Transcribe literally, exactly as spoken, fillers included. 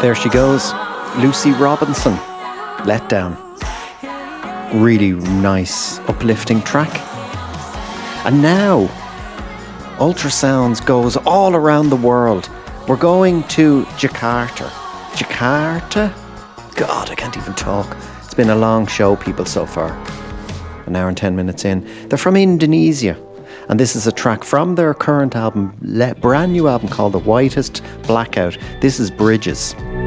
There she goes, Lucy Robinson, Let Down. Really nice, uplifting track. And now, Ultrasounds goes all around the world. We're going to Jakarta. Jakarta? God, I can't even talk. It's been a long show, people, so far. An hour and ten minutes in. They're from Indonesia. And this is a track from their current album, brand new album called The Whitest Blackout. This is Bridges.